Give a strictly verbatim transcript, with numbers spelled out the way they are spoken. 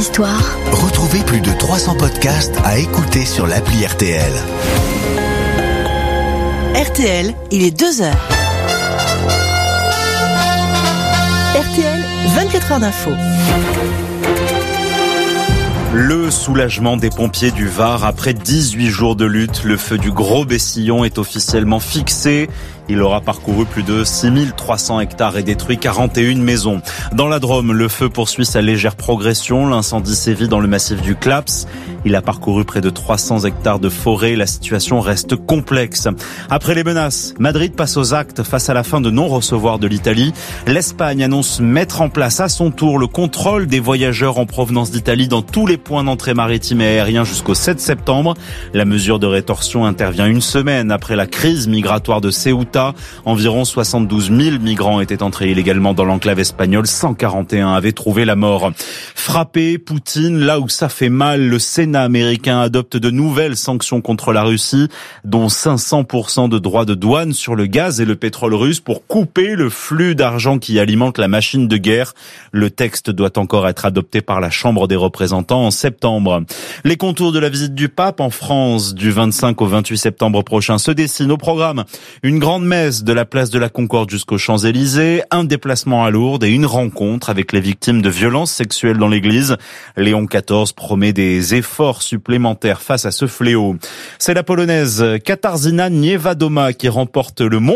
Histoire. Retrouvez plus de trois cents podcasts à écouter sur l'appli R T L. R T L, il est deux heures. R T L, vingt-quatre heures d'info. Le soulagement des pompiers du Var après dix-huit jours de lutte. Le feu du Gros Bessillon est officiellement fixé. Il aura parcouru plus de six mille trois cents hectares et détruit quarante et une maisons. Dans la Drôme, le feu poursuit sa légère progression. L'incendie sévit dans le massif du Claps. Il a parcouru près de trois cents hectares de forêt. La situation reste complexe. Après les menaces, Madrid passe aux actes face à la fin de non-recevoir de l'Italie. L'Espagne annonce mettre en place à son tour le contrôle des voyageurs en provenance d'Italie dans tous les points d'entrée maritime et aérien jusqu'au sept septembre. La mesure de rétorsion intervient une semaine après la crise migratoire de Ceuta. Environ soixante-douze mille migrants étaient entrés illégalement dans l'enclave espagnole. cent quarante et un avaient trouvé la mort. Frappé, Poutine, là où ça fait mal, le Sénat américain adopte de nouvelles sanctions contre la Russie, dont cinq cents pour cent de droits de douane sur le gaz et le pétrole russe pour couper le flux d'argent qui alimente la machine de guerre. Le texte doit encore être adopté par la Chambre des représentants en septembre. Les contours de la visite du pape en France du vingt-cinq au vingt-huit septembre prochain se dessinent. Au programme, une grande messe de la place de la Concorde jusqu'aux Champs-Élysées, un déplacement à Lourdes et une rencontre avec les victimes de violences sexuelles dans l'église. Léon quatorze promet des efforts supplémentaires face à ce fléau. C'est la Polonaise Katarzyna Niewiadoma qui remporte le monde.